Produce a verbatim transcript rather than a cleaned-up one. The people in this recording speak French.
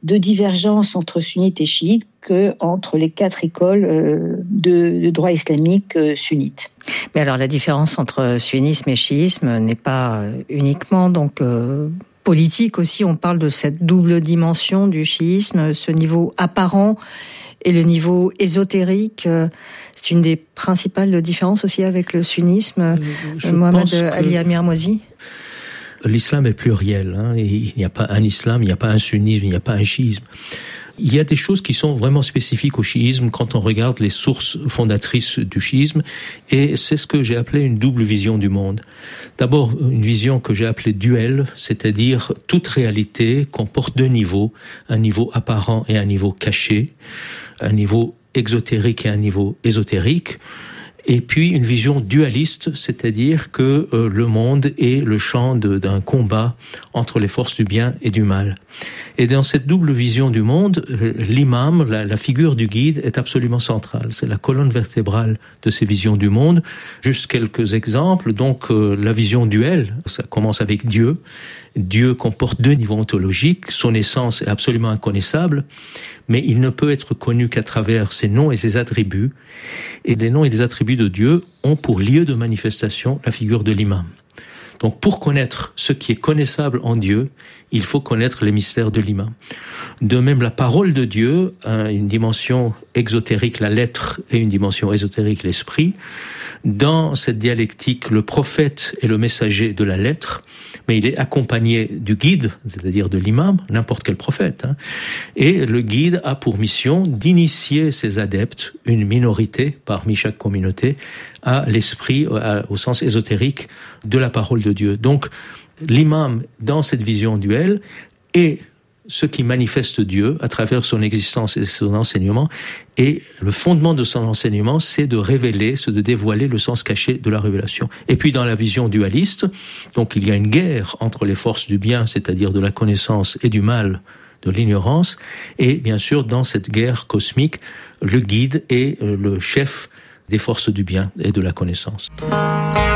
de divergence entre sunnites et chiites qu'entre les quatre écoles euh, de, de droit islamique euh, sunnite. Mais alors la différence entre sunnisme et chiisme n'est pas uniquement donc euh, politique aussi. On parle de cette double dimension du chiisme, ce niveau apparent et le niveau ésotérique. C'est une des principales différences aussi avec le sunnisme. Je Mohamed Ali Amir Mouazi. L'islam est pluriel, hein, et il n'y a pas un islam, il n'y a pas un sunnisme, il n'y a pas un chiisme. Il y a des choses qui sont vraiment spécifiques au chiisme quand on regarde les sources fondatrices du chiisme, et c'est ce que j'ai appelé une double vision du monde. D'abord, une vision que j'ai appelée duel, c'est-à-dire toute réalité comporte deux niveaux, un niveau apparent et un niveau caché, un niveau exotérique et un niveau ésotérique. Et puis une vision dualiste, c'est-à-dire que euh, le monde est le champ de, d'un combat entre les forces du bien et du mal. Et dans cette double vision du monde, euh, l'imam, la, la figure du guide, est absolument centrale. C'est la colonne vertébrale de ces visions du monde. Juste quelques exemples. Donc euh, la vision duel, ça commence avec Dieu. Dieu comporte deux niveaux ontologiques. Son essence est absolument inconnaissable, mais il ne peut être connu qu'à travers ses noms et ses attributs. Et les noms et les attributs de Dieu ont pour lieu de manifestation la figure de l'imam. Donc pour connaître ce qui est connaissable en Dieu, il faut connaître les mystères de l'imam. De même, la parole de Dieu a une dimension exotérique, la lettre, et une dimension ésotérique, l'esprit. Dans cette dialectique, le prophète est le messager de la lettre, mais il est accompagné du guide, c'est-à-dire de l'imam, n'importe quel prophète. Hein. Et le guide a pour mission d'initier ses adeptes, une minorité parmi chaque communauté, à l'esprit, à, au sens ésotérique de la parole de Dieu. Donc, l'imam, dans cette vision duel, est ce qui manifeste Dieu à travers son existence et son enseignement. Et le fondement de son enseignement, c'est de révéler, c'est de dévoiler le sens caché de la révélation. Et puis dans la vision dualiste, donc il y a une guerre entre les forces du bien, c'est-à-dire de la connaissance, et du mal, de l'ignorance. Et bien sûr, dans cette guerre cosmique, le guide est le chef des forces du bien et de la connaissance.